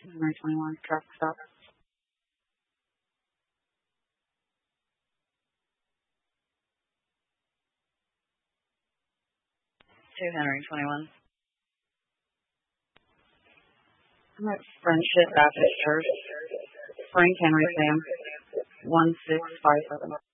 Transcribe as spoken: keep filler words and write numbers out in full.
Henry twenty-one, traffic stop. Two Henry twenty-one. I'm at Friendship Baptist Church. Frank Henry Sam. One six five seven.